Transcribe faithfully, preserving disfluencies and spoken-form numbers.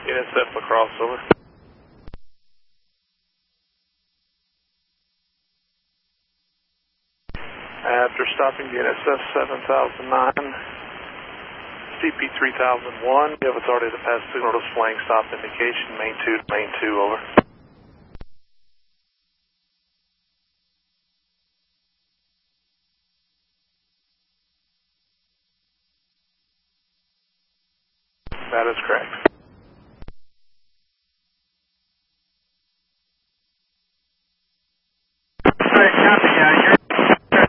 N S F Lacrosse, over. After stopping D N S F seven thousand nine, C P three thousand one, you have authority to pass signal displaying stop indication, main two to main two, over. That is correct.